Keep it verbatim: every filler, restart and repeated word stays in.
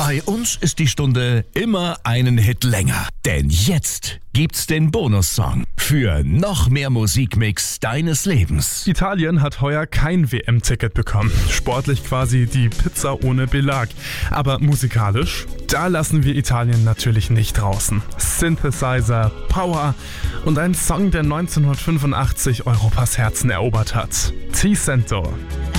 Bei uns ist die Stunde immer einen Hit länger. Denn jetzt gibt's den Bonussong für noch mehr Musikmix deines Lebens. Italien hat heuer kein W M-Ticket bekommen. Sportlich quasi die Pizza ohne Belag. Aber musikalisch, da lassen wir Italien natürlich nicht draußen. Synthesizer, Power und ein Song, der neunzehnhundertfünfundachtzig Europas Herzen erobert hat. Ti Sento.